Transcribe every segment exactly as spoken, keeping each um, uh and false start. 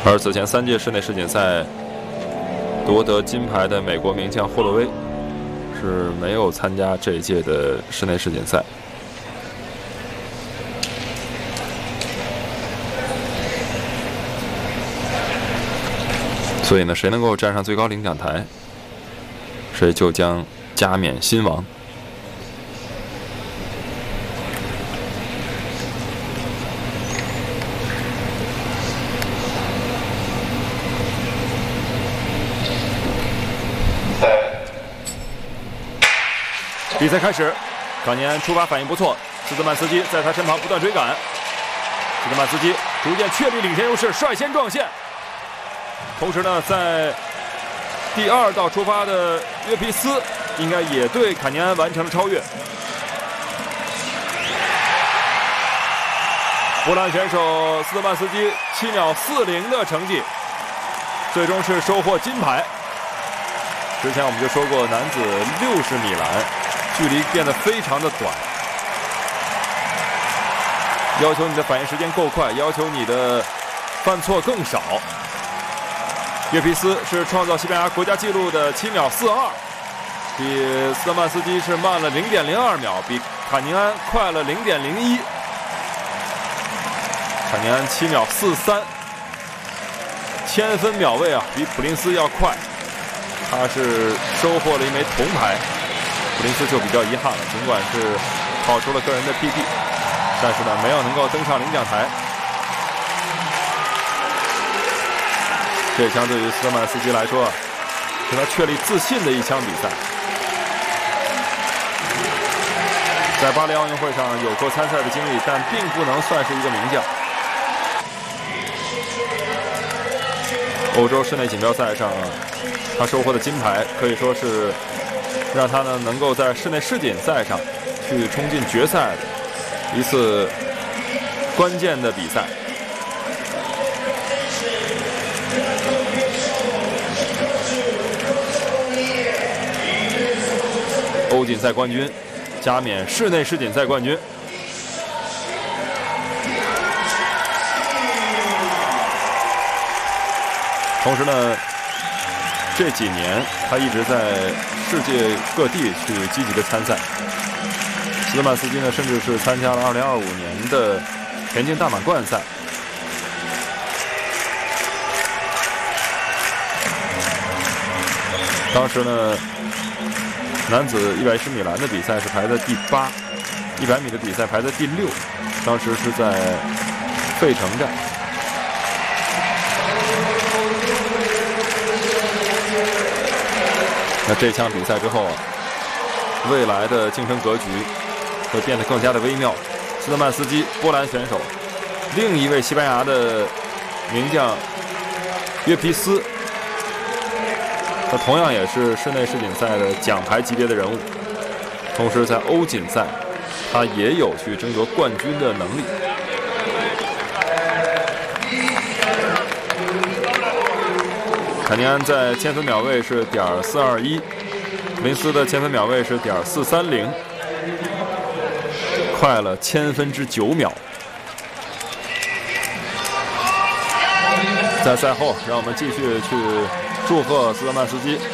而此前三届室内世锦赛夺得金牌的美国名将霍洛威是没有参加这一届的室内世锦赛。所以呢，谁能够站上最高领奖台，谁就将加冕新王。比赛开始，康尼安出发反应不错，斯特曼斯基在他身旁不断追赶，斯特曼斯基逐渐确立领先优势，率先撞线。同时呢，在第二道出发的约皮斯应该也对坎尼安完成了超越。波兰选手斯特曼斯基七秒四零的成绩，最终是收获金牌。之前我们就说过，男子六十米栏距离变得非常的短，要求你的反应时间够快，要求你的犯错更少。约皮斯是创造西班牙国家纪录的七秒四二，比斯特曼斯基是慢了零点零二秒，比坎尼安快了零点零一。坎尼安七秒四三，千分秒位啊，比普林斯要快。他是收获了一枚铜牌，普林斯就比较遗憾了，尽管是跑出了个人的 P B， 但是呢，没有能够登上领奖台。这枪对于斯特曼斯基来说，是他确立自信的一枪比赛。在巴黎奥运会上有过参赛的经历，但并不能算是一个名将。欧洲室内锦标赛上，他收获的金牌可以说是让他呢能够在室内世锦赛上去冲进决赛的一次关键的比赛。欧锦赛冠军，加冕室内世锦赛冠军。同时呢，这几年他一直在世界各地去积极的参赛。斯特曼斯基呢，甚至是参加了二零二五年的田径大满贯赛。当时呢，男子一百一十米栏的比赛是排在第八，一百米的比赛排在第六，当时是在费城站。那这场比赛之后，未来的竞争格局会变得更加的微妙。斯特曼斯基，波兰选手，另一位西班牙的名将约皮斯，他同样也是室内世锦赛的奖牌级别的人物，同时在欧锦赛，他也有去争夺冠军的能力。坎尼安在千分秒位是点四二一，普林斯的千分秒位是点四三零，快了千分之九秒。在赛后，让我们继续去祝贺斯特曼斯基，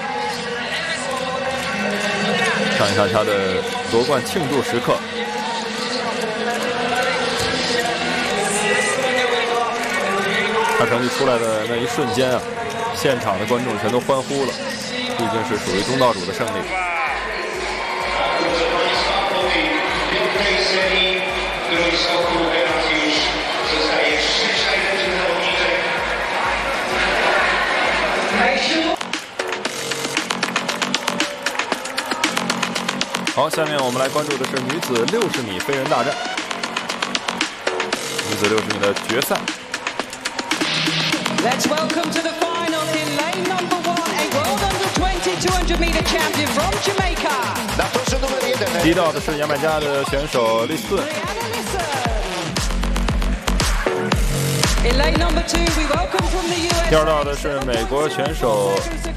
看一看他的夺冠庆祝时刻。他成绩出来的那一瞬间啊，现场的观众全都欢呼了，毕竟是属于东道主的胜利。好，下面我们来关注的是女子六十米飞人大战。女子六十米的决赛。 Let's welcome to the final in lane number one, a world under twenty two hundred meter champion from Jamaica. 第一道的是牙买加的选手利斯顿。 In lane number two, we welcome from the U S. 第二道的是美国选手